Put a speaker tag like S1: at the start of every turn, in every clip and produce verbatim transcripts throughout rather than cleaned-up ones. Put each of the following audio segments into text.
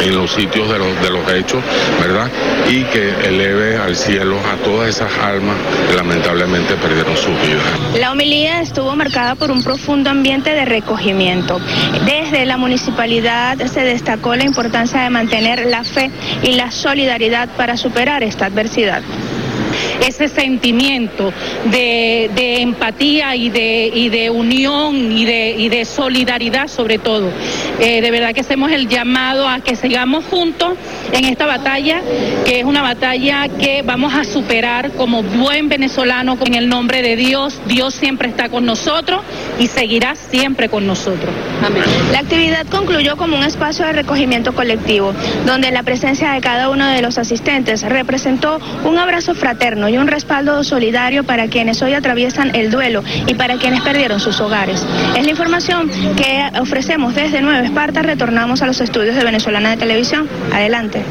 S1: en los sitios de los, de los hechos, ¿verdad? Y que eleve al cielo a todas esas almas que lamentablemente perdieron sus vidas.
S2: La homilía estuvo marcada por un profundo ambiente de recogimiento. Desde la municipalidad se destacó la importancia de mantener la fe y la solidaridad para superar esta adversidad.
S3: Ese sentimiento de, de empatía y de, y de unión y de, y de solidaridad sobre todo. Eh, de verdad que hacemos el llamado a que sigamos juntos en esta batalla, que es una batalla que vamos a superar como buen venezolano en el nombre de Dios. Dios siempre está con nosotros y seguirá siempre con nosotros. Amén.
S2: La actividad concluyó como un espacio de recogimiento colectivo, donde la presencia de cada uno de los asistentes representó un abrazo fraterno y un respaldo solidario para quienes hoy atraviesan el duelo y para quienes perdieron sus hogares. Es la información que ofrecemos desde Nueva Esparta. Retornamos a los estudios de Venezolana de Televisión. Adelante.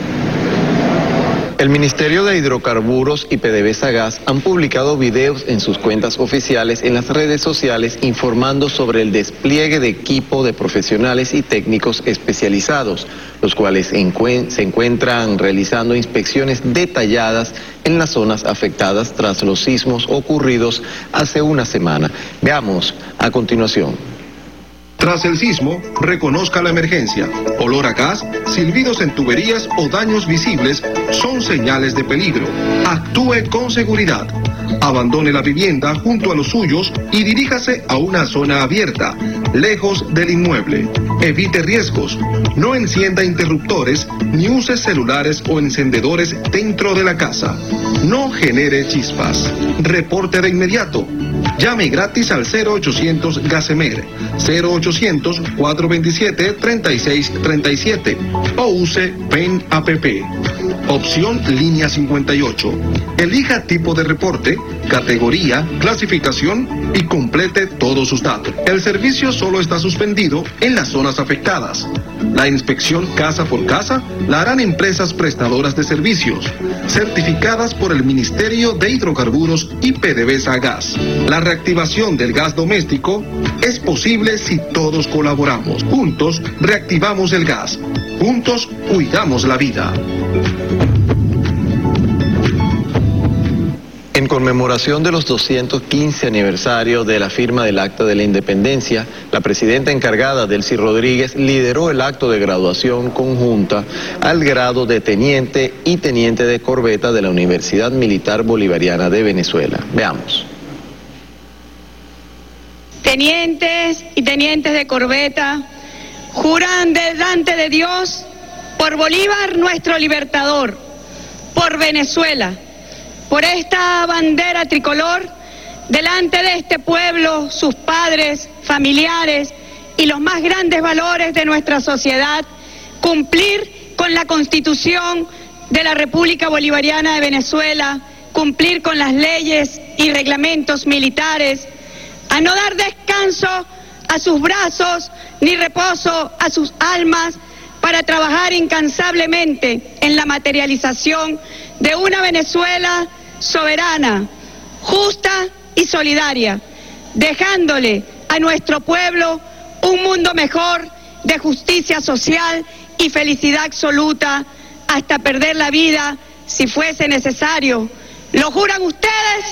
S4: El Ministerio de Hidrocarburos y PDVSA Gas han publicado videos en sus cuentas oficiales en las redes sociales informando sobre el despliegue de equipo de profesionales y técnicos especializados, los cuales se encuentran realizando inspecciones detalladas en las zonas afectadas tras los sismos ocurridos hace una semana. Veamos a continuación.
S5: Tras el sismo, reconozca la emergencia. Olor a gas, silbidos en tuberías o daños visibles son señales de peligro. Actúe con seguridad. Abandone la vivienda junto a los suyos y diríjase a una zona abierta, lejos del inmueble. Evite riesgos. No encienda interruptores ni use celulares o encendedores dentro de la casa. No genere chispas. Reporte de inmediato. Llame gratis al cero ochocientos Gasemer, cero ochocientos, cuatrocientos veintisiete, treinta y seis treinta y siete o use PEN App. Opción línea cincuenta y ocho. Elija tipo de reporte, categoría, clasificación y complete todos sus datos. El servicio solo está suspendido en las zonas afectadas. La inspección casa por casa la harán empresas prestadoras de servicios, certificadas por el Ministerio de Hidrocarburos y PDVSA Gas. La reactivación del gas doméstico es posible si todos colaboramos. Juntos reactivamos el gas. Juntos cuidamos la vida.
S4: En conmemoración de los doscientos quince aniversario de la firma del Acta de la Independencia, la presidenta encargada, Delcy Rodríguez, lideró el acto de graduación conjunta al grado de teniente y teniente de corbeta de la Universidad Militar Bolivariana de Venezuela. Veamos.
S6: Tenientes y tenientes de corbeta, juran delante de Dios por Bolívar, nuestro libertador, por Venezuela, por esta bandera tricolor, delante de este pueblo, sus padres, familiares y los más grandes valores de nuestra sociedad, cumplir con la Constitución de la República Bolivariana de Venezuela, cumplir con las leyes y reglamentos militares, a no dar descanso a sus brazos ni reposo a sus almas para trabajar incansablemente en la materialización de una Venezuela soberana, justa y solidaria, dejándole a nuestro pueblo un mundo mejor de justicia social y felicidad absoluta hasta perder la vida si fuese necesario. ¿Lo juran ustedes?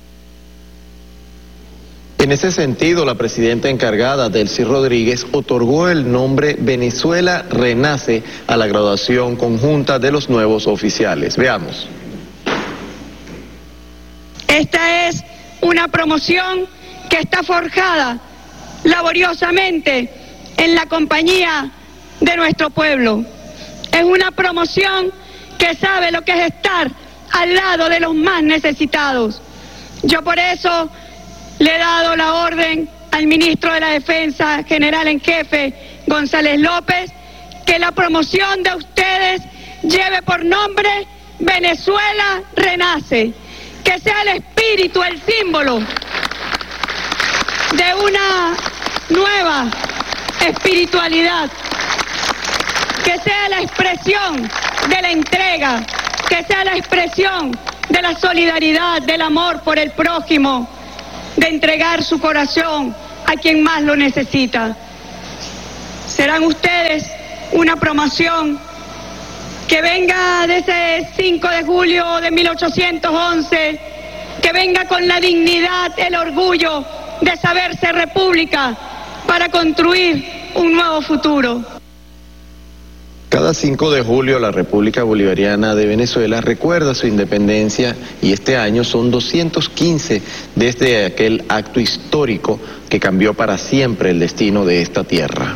S4: En ese sentido, la presidenta encargada, Delcy Rodríguez, otorgó el nombre Venezuela Renace a la graduación conjunta de los nuevos oficiales. Veamos.
S6: Esta es una promoción que está forjada laboriosamente en la compañía de nuestro pueblo. Es una promoción que sabe lo que es estar al lado de los más necesitados. Yo por eso le he dado la orden al ministro de la Defensa, general en jefe, González López, que la promoción de ustedes lleve por nombre Venezuela Renace, que sea el espíritu, el símbolo de una nueva espiritualidad, que sea la expresión de la entrega, que sea la expresión de la solidaridad, del amor por el prójimo, de entregar su corazón a quien más lo necesita. Serán ustedes una promoción que venga de ese cinco de julio de mil ochocientos once, que venga con la dignidad, el orgullo de saberse república para construir un nuevo futuro.
S4: Cada cinco de julio la República Bolivariana de Venezuela recuerda su independencia y este año son doscientos quince desde aquel acto histórico que cambió para siempre el destino de esta tierra.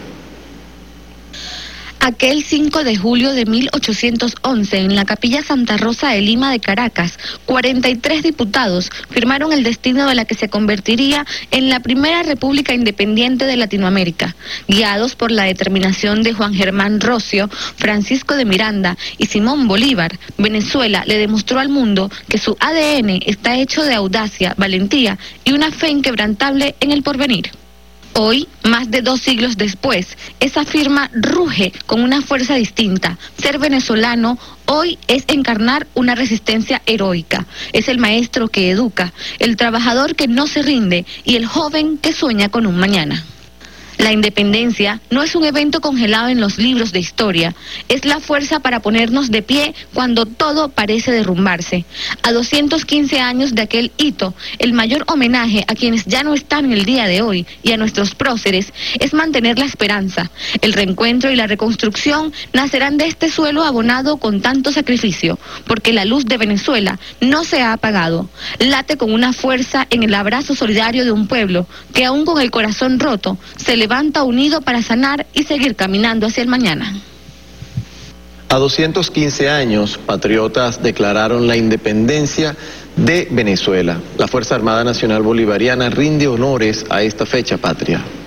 S7: Aquel cinco de julio de mil ochocientos once, en la Capilla Santa Rosa de Lima de Caracas, cuarenta y tres diputados firmaron el destino de la que se convertiría en la primera república independiente de Latinoamérica. Guiados por la determinación de Juan Germán Rocio, Francisco de Miranda y Simón Bolívar, Venezuela le demostró al mundo que su A D N está hecho de audacia, valentía y una fe inquebrantable en el porvenir. Hoy, más de dos siglos después, esa firma ruge con una fuerza distinta. Ser venezolano hoy es encarnar una resistencia heroica. Es el maestro que educa, el trabajador que no se rinde y el joven que sueña con un mañana. La independencia no es un evento congelado en los libros de historia, es la fuerza para ponernos de pie cuando todo parece derrumbarse. A doscientos quince años de aquel hito, el mayor homenaje a quienes ya no están en el día de hoy y a nuestros próceres es mantener la esperanza. El reencuentro y la reconstrucción nacerán de este suelo abonado con tanto sacrificio, porque la luz de Venezuela no se ha apagado. Late con una fuerza en el abrazo solidario de un pueblo que aún con el corazón roto se le levanta unido para sanar y seguir caminando hacia el mañana.
S4: A doscientos quince años, patriotas declararon la independencia de Venezuela. La Fuerza Armada Nacional Bolivariana rinde honores a esta fecha patria.